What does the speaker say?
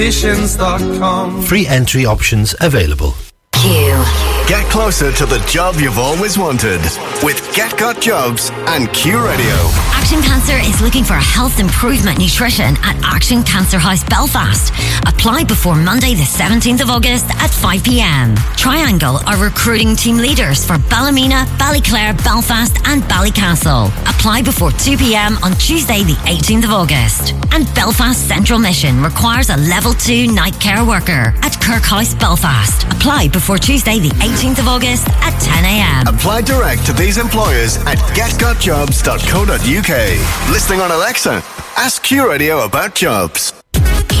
Conditions.com. Free entry options available. Q. Get closer to the job you've always wanted with Get Got Jobs and Q Radio. Action Cancer is looking for health improvement nutrition at Action Cancer House Belfast. Apply before Monday the 17th of August at 5 p.m. Triangle are recruiting team leaders for Ballymena, Ballyclare, Belfast and Ballycastle. Apply before 2 p.m. on Tuesday the 18th of August. And Belfast Central Mission requires a level 2 night care worker at Kirkhouse, Belfast. Apply before Tuesday the 18th of August at 10 a.m. Apply direct to these employers at getgotjobs.co.uk. Listening on Alexa, ask Q Radio about jobs.